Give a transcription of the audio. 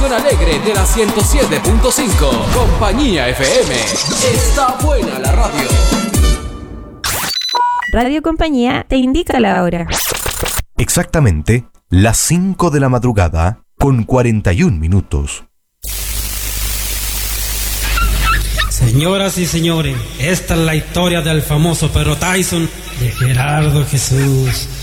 programación alegre de la 107.5. Compañía FM. Está buena la radio. Radio Compañía te indica la hora. Exactamente las 5 de la madrugada con 41 minutos. Señoras y señores, esta es la historia del famoso perro Tyson de Gerardo Jesús.